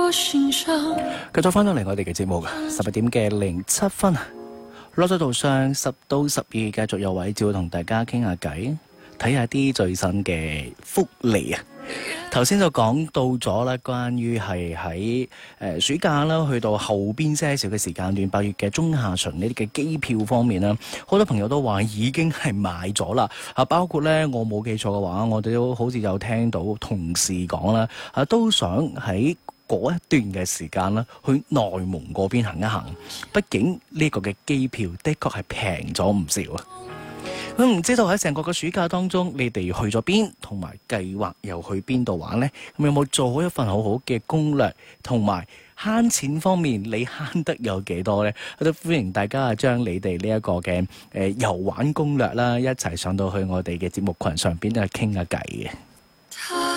繼續翻到嚟我哋嘅節目11:07落咗道上10到12，繼續有位照同大家傾下偈，睇下啲最新嘅福利啊！頭先就講到咗啦，關於係喺暑假啦，去到後邊些少嘅時間段，8月嘅中下旬呢啲嘅機票方面啦，好多朋友都話已經係買咗啦。包括咧我冇記錯嘅話，我哋都好似有聽到同事講啦，都想喺嗰一段嘅時間啦，去內蒙嗰邊行一行。畢竟呢個嘅機票的確係平咗唔少啊！唔知道喺成個嘅暑假當中，你哋去咗邊，同埋計劃又去邊度玩呢？咁有冇做好一份好好嘅攻略，同埋慳錢方面，你慳得有幾多呢？我都歡迎大家將你哋呢一個嘅遊玩攻略啦，一齊上到去我哋嘅節目群上邊去傾下偈嘅。